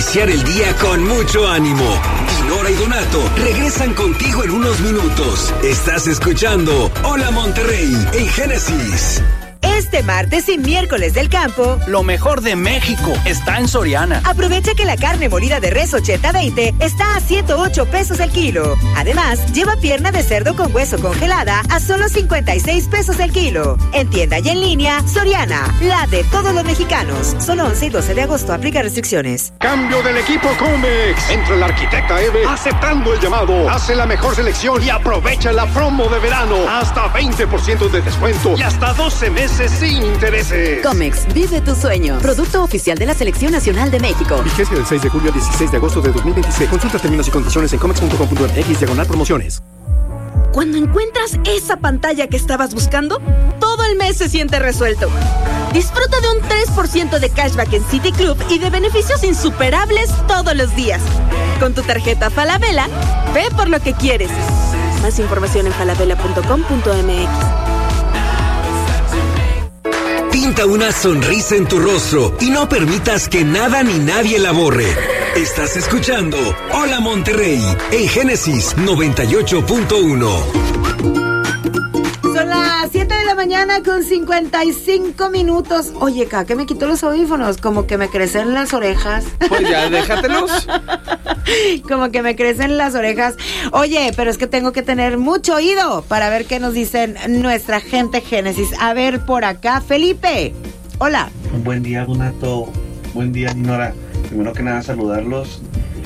iniciar el día con mucho ánimo. Dinora y Donato regresan contigo en unos minutos. Estás escuchando Hola Monterrey en Génesis. Este martes y miércoles del campo, lo mejor de México está en Soriana. Aprovecha que la carne molida de res 80-20 está a 108 pesos el kilo. Además, lleva pierna de cerdo con hueso congelada a solo 56 pesos el kilo. En tienda y en línea, Soriana, la de todos los mexicanos. Solo 11 y 12 de agosto, aplica restricciones. Cambio del equipo Comex. Entra la arquitecta Eve aceptando el llamado. Hace la mejor selección y aprovecha la promo de verano. Hasta 20% de descuento y hasta 12 meses sin intereses. Comex, vive tu sueño. Producto oficial de la Selección Nacional de México. Vigencia del 6 de julio al 16 de agosto de 2026. Consulta términos y condiciones en comex.com.mx/promociones. Cuando encuentras esa pantalla que estabas buscando, todo el mes se siente resuelto. Disfruta de un 3% de cashback en City Club y de beneficios insuperables todos los días. Con tu tarjeta Falabella, ve por lo que quieres. Más información en falabella.com.mx. Pinta una sonrisa en tu rostro y no permitas que nada ni nadie la borre. Estás escuchando Hola Monterrey en Génesis 98.1. Son las 7 de la mañana con 55 minutos. Oye, ¿qué me quitó los audífonos? Como que me crecen las orejas. Pues ya, déjatelos. Como que me crecen las orejas. Oye, pero es que tengo que tener mucho oído para ver qué nos dicen nuestra gente Génesis. A ver, por acá, Felipe. Hola. Buen día, Donato. Buen día, Dinora. Primero que nada, saludarlos.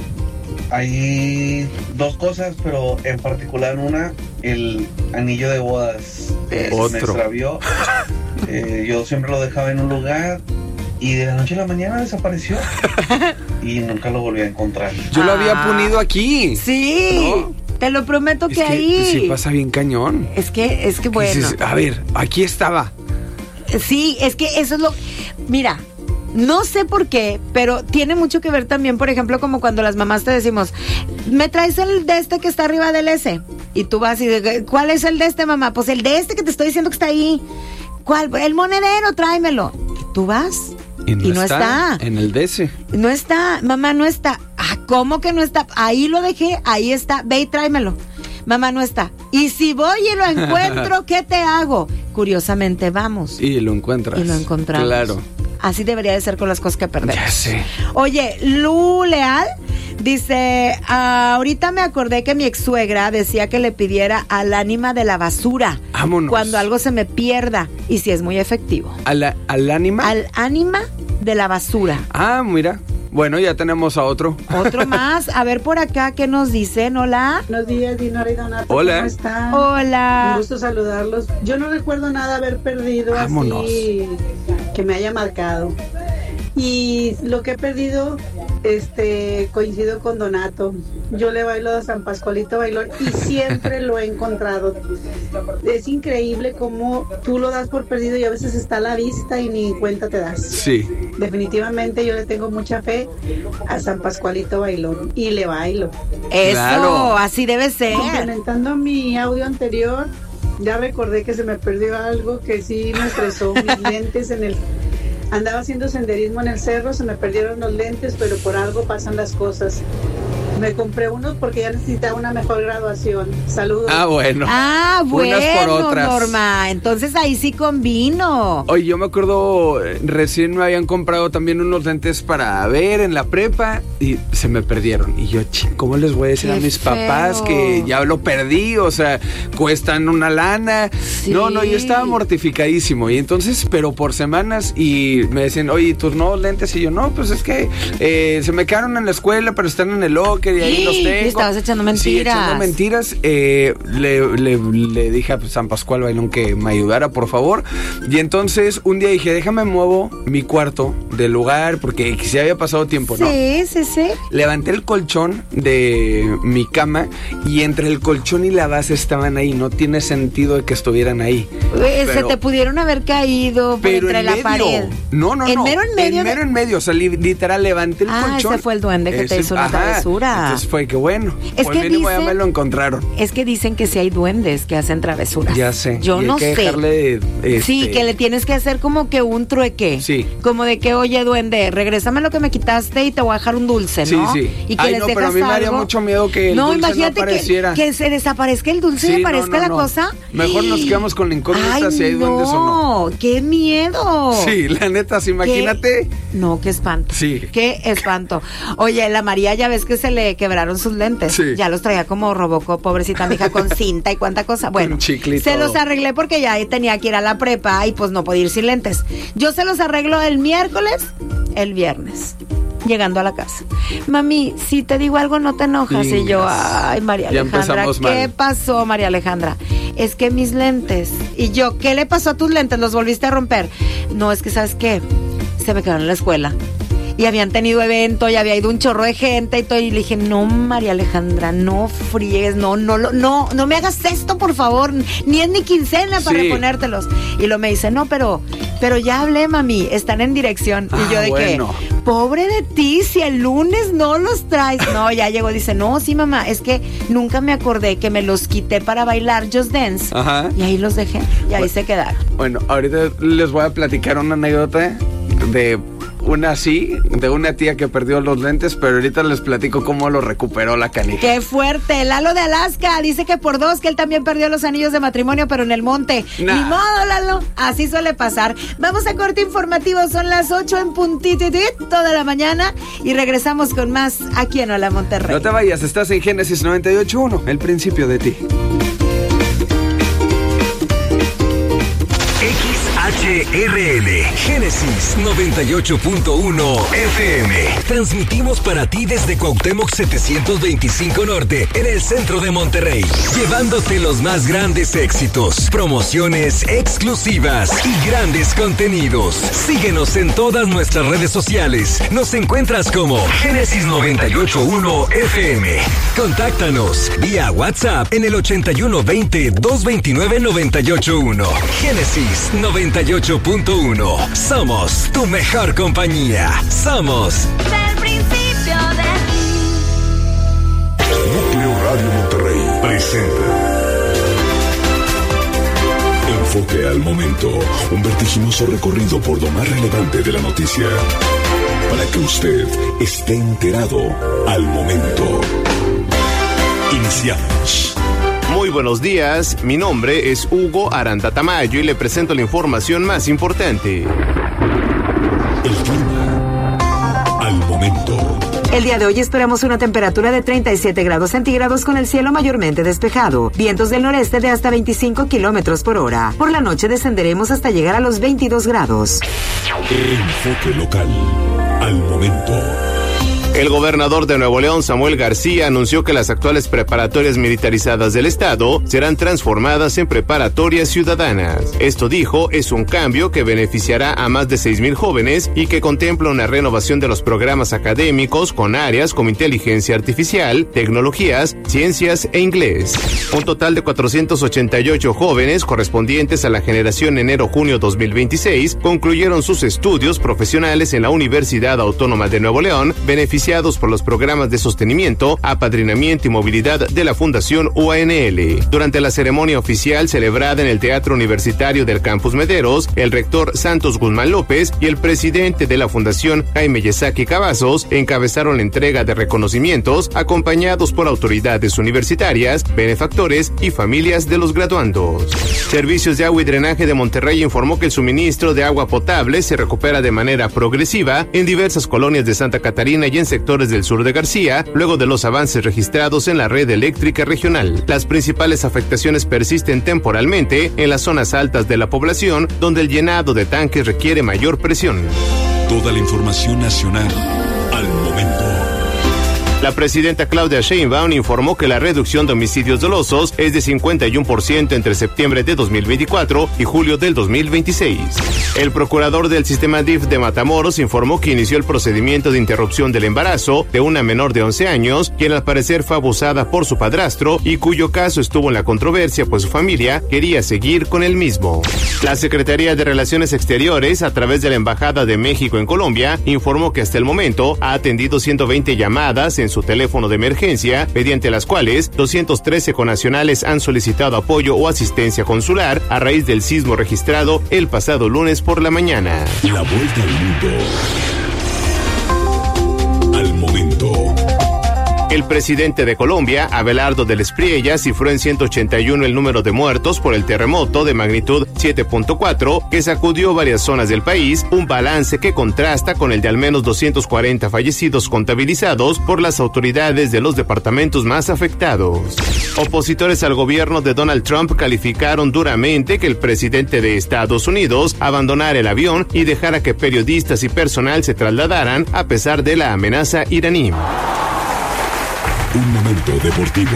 Hay dos cosas, pero en particular una, el anillo de bodas. Me extravió. Yo siempre lo dejaba en un lugar y de la noche a la mañana desapareció y nunca lo volví a encontrar. Yo lo había ponido aquí. Sí, ¿no? Te lo prometo que ahí. Sí, pasa bien cañón. Es que bueno. Dices, a ver, aquí estaba. Sí, es que eso es lo. Mira. No sé por qué, pero tiene mucho que ver también, por ejemplo, como cuando las mamás te decimos, ¿me traes el de este que está arriba del S? Y tú vas y ¿cuál es el de este, mamá? Pues el de este que te estoy diciendo que está ahí. ¿Cuál? El monedero, tráemelo. Y tú vas y no está. En el DS. No está, mamá, no está. Ah, ¿cómo que no está? Ahí lo dejé, ahí está, ve y tráemelo. Mamá, no está. Y si voy y lo encuentro, ¿qué te hago? Curiosamente, vamos. Y lo encuentras. Y lo encontramos. Claro. Así debería de ser con las cosas que perdemos. Ya sé. Oye, Lu Leal dice, ahorita me acordé que mi ex suegra decía que le pidiera al ánima de la basura. Vámonos. Cuando algo se me pierda. Y si es muy efectivo. ¿Al ánima? Al ánima de la basura. Ah, mira. Bueno, ya tenemos a otro. Otro más. A ver por acá, ¿qué nos dicen? Hola. Buenos días, Dinora y Donato. Hola. ¿Cómo están? Hola. Un gusto saludarlos. Yo no recuerdo nada haber perdido. Vámonos. Así que me haya marcado. Y lo que he perdido, coincido con Donato. Yo le bailo a San Pascualito Bailón y siempre lo he encontrado. Es increíble cómo tú lo das por perdido y a veces está a la vista y ni cuenta te das. Sí. Definitivamente yo le tengo mucha fe a San Pascualito Bailón y le bailo. Eso, claro. Así debe ser. Complementando mi audio anterior, ya recordé que se me perdió algo que sí me estresó, mis lentes andaba haciendo senderismo en el cerro, se me perdieron los lentes, pero por algo pasan las cosas. Me compré unos porque ya necesitaba una mejor graduación. Saludos. Ah, bueno. Ah, bueno, unas por otras. Norma. Entonces ahí sí convino. Oye, yo me acuerdo, recién me habían comprado también unos lentes para ver en la prepa y se me perdieron. Y yo, ¿cómo les voy a decir a mis papás que ya lo perdí? O sea, cuestan una lana. Sí. No, yo estaba mortificadísimo. Y entonces, pero por semanas, y me decían, oye, ¿tus nuevos lentes? Y yo, no, pues es que se me quedaron en la escuela, pero están en el locker y ahí los tengo. Y estabas echando mentiras. Sí, echando mentiras. Le dije a San Pascual Bailón que me ayudara, por favor. Y entonces un día dije, déjame muevo mi cuarto del lugar, porque se había pasado tiempo, ¿no? Sí. Levanté el colchón de mi cama y entre el colchón y la base estaban ahí. No tiene sentido de que estuvieran ahí. Se te pudieron haber caído por entre la pared. No. ¿En mero en medio? En medio. O sea, literal, levanté el colchón. Ese fue el duende que te hizo una travesura. Entonces fue que bueno. Es pues que mínimo ya me lo encontraron. Es que dicen que sí hay duendes que hacen travesuras. Ya sé. Yo no sé. Dejarle, Sí, que le tienes que hacer como que un trueque. Sí. Como de que, oye, duende, regrésame lo que me quitaste y te voy a dejar un dulce. dulce, ¿no? Sí. Y que les dejas pero a mí me daría algo. mucho miedo que el dulce no apareciera. Que se desaparezca el dulce y aparezca la cosa. Mejor nos quedamos con la incógnita si hay duendes o no. ¡Qué miedo! Sí, la neta, imagínate. No, qué espanto. Sí. Qué espanto. Oye, la María ya ves que se le quebraron sus lentes. Sí. Ya los traía como Robocop, pobrecita mija, con cinta y cuánta cosa. Bueno, con chicle y se todo. los arreglé porque ya tenía que ir a la prepa y pues no podía ir sin lentes. Yo se los arreglo el miércoles, el viernes. Llegando a la casa. Mami, si te digo algo no te enojas. Y yo, ay, María Alejandra, ¿qué pasó, María Alejandra? Es que mis lentes. Y yo, ¿qué le pasó a tus lentes? ¿Los volviste a romper? No, es que, ¿sabes qué? Se me quedaron en la escuela. Y habían tenido evento, y había ido un chorro de gente y todo. Y le dije, no, María Alejandra, no friegues, no me hagas esto, por favor. Ni es ni quincena para reponértelos. Y lo me dice, no, pero ya hablé, mami, están en dirección. Y yo de que, pobre de ti, si el lunes no los traes. No, ya llegó, dice, no, sí, mamá, es que nunca me acordé que me los quité para bailar Just Dance. Ajá. Y ahí los dejé, y ahí se quedaron. Bueno, ahorita les voy a platicar una anécdota de una tía que perdió los lentes, pero ahorita les platico cómo lo recuperó la canija. ¡Qué fuerte! Lalo de Alaska dice que por 2, que él también perdió los anillos de matrimonio, pero en el monte. Ni modo, Lalo, así suele pasar. Vamos a corte informativo, son las 8 en puntito toda la mañana y regresamos con más aquí en Hola Monterrey. No te vayas, estás en Génesis 98.1, el principio de ti. XHRL, Génesis 98.1 FM. Transmitimos para ti desde Cuauhtémoc 725 Norte, en el centro de Monterrey, llevándote los más grandes éxitos, promociones exclusivas y grandes contenidos. Síguenos en todas nuestras redes sociales. Nos encuentras como Génesis 98.1 FM. Contáctanos vía WhatsApp en el 8120-229-981. Génesis 98.1. Somos tu mejor compañía. Somos del principio de ti. Núcleo Radio Monterrey presenta Enfoque al Momento, un vertiginoso recorrido por lo más relevante de la noticia, para que usted esté enterado al momento. Iniciamos. Muy buenos días, mi nombre es Hugo Aranda Tamayo y le presento la información más importante. El clima al momento. El día de hoy esperamos una temperatura de 37 grados centígrados con el cielo mayormente despejado. Vientos del noreste de hasta 25 kilómetros por hora. Por la noche descenderemos hasta llegar a los 22 grados. Enfoque local al momento. El gobernador de Nuevo León, Samuel García, anunció que las actuales preparatorias militarizadas del estado serán transformadas en preparatorias ciudadanas. Esto, dijo, es un cambio que beneficiará a más de 6,000 jóvenes y que contempla una renovación de los programas académicos con áreas como inteligencia artificial, tecnologías, ciencias e inglés. Un total de 488 jóvenes correspondientes a la generación enero-junio 2026 concluyeron sus estudios profesionales en la Universidad Autónoma de Nuevo León, beneficiados por los programas de sostenimiento, apadrinamiento y movilidad de la Fundación UANL. Durante la ceremonia oficial celebrada en el Teatro Universitario del Campus Mederos, el rector Santos Guzmán López y el presidente de la Fundación, Jaime Yesaki Cavazos, encabezaron la entrega de reconocimientos acompañados por autoridades universitarias, benefactores y familias de los graduandos. Servicios de Agua y Drenaje de Monterrey informó que el suministro de agua potable se recupera de manera progresiva en diversas colonias de Santa Catarina y en sectores del sur de García, luego de los avances registrados en la red eléctrica regional. Las principales afectaciones persisten temporalmente en las zonas altas de la población, donde el llenado de tanques requiere mayor presión. Toda la información nacional al momento. La presidenta Claudia Sheinbaum informó que la reducción de homicidios dolosos es de 51% entre septiembre de 2024 y julio del 2026. El procurador del sistema DIF de Matamoros informó que inició el procedimiento de interrupción del embarazo de una menor de 11 años, quien al parecer fue abusada por su padrastro y cuyo caso estuvo en la controversia, pues su familia quería seguir con el mismo. La Secretaría de Relaciones Exteriores, a través de la Embajada de México en Colombia, informó que hasta el momento ha atendido 120 llamadas en su teléfono de emergencia, mediante las cuales 213 connacionales han solicitado apoyo o asistencia consular a raíz del sismo registrado el pasado lunes por la mañana. La vuelta al mundo al momento. El presidente de Colombia, Abelardo del Espriella, cifró en 181 el número de muertos por el terremoto de magnitud 7.4 que sacudió varias zonas del país, un balance que contrasta con el de al menos 240 fallecidos contabilizados por las autoridades de los departamentos más afectados. Opositores al gobierno de Donald Trump calificaron duramente que el presidente de Estados Unidos abandonara el avión y dejara que periodistas y personal se trasladaran a pesar de la amenaza iraní. Un momento deportivo.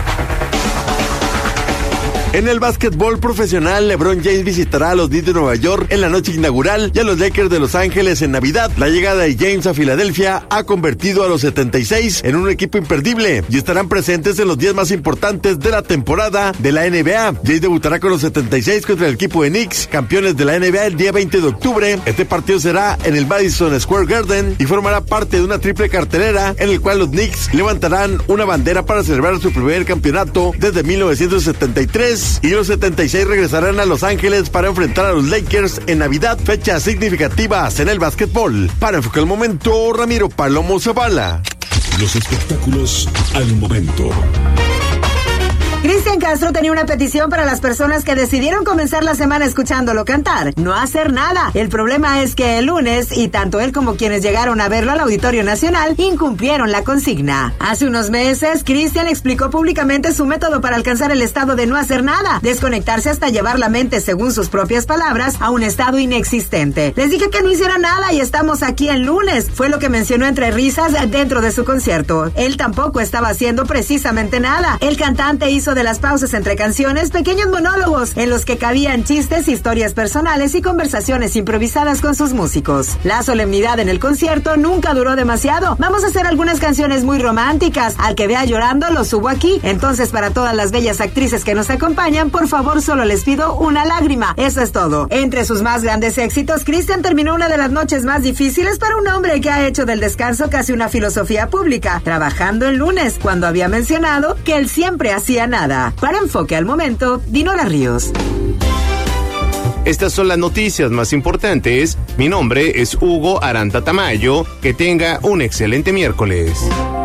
En el básquetbol profesional, LeBron James visitará a los Knicks de Nueva York en la noche inaugural y a los Lakers de Los Ángeles en Navidad. La llegada de James a Filadelfia ha convertido a los 76 en un equipo imperdible y estarán presentes en los 10 más importantes de la temporada de la NBA. James debutará con los 76 contra el equipo de Knicks, campeones de la NBA, el día 20 de octubre. Este partido será en el Madison Square Garden y formará parte de una triple cartelera en el cual los Knicks levantarán una bandera para celebrar su primer campeonato desde 1973. Y los 76 regresarán a Los Ángeles para enfrentar a los Lakers en Navidad, fechas significativas en el básquetbol. Para enfocar el momento, Ramiro Palomo Zavala. Los espectáculos al momento. Cristian Castro tenía una petición para las personas que decidieron comenzar la semana escuchándolo cantar: no hacer nada. El problema es que el lunes, y tanto él como quienes llegaron a verlo al Auditorio Nacional, incumplieron la consigna. Hace unos meses, Cristian explicó públicamente su método para alcanzar el estado de no hacer nada: desconectarse hasta llevar la mente, según sus propias palabras, a un estado inexistente. Les dije que no hiciera nada y estamos aquí el lunes, fue lo que mencionó entre risas dentro de su concierto. Él tampoco estaba haciendo precisamente nada. El cantante hizo de las pausas entre canciones pequeños monólogos en los que cabían chistes, historias personales y conversaciones improvisadas con sus músicos. La solemnidad en el concierto nunca duró demasiado. Vamos a hacer algunas canciones muy románticas. Al que vea llorando lo subo aquí. Entonces, para todas las bellas actrices que nos acompañan, por favor, solo les pido una lágrima. Eso es todo. Entre sus más grandes éxitos, Cristian terminó una de las noches más difíciles para un hombre que ha hecho del descanso casi una filosofía pública, trabajando el lunes, cuando había mencionado que él siempre hacía nada. Para Enfoque al Momento, Dinora Ríos. Estas son las noticias más importantes. Mi nombre es Hugo Aranta Tamayo. Que tenga un excelente miércoles.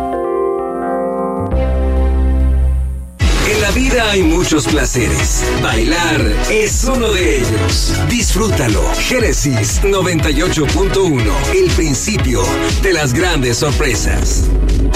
En la vida hay muchos placeres. Bailar es uno de ellos. Disfrútalo. Génesis 98.1. El principio de las grandes sorpresas.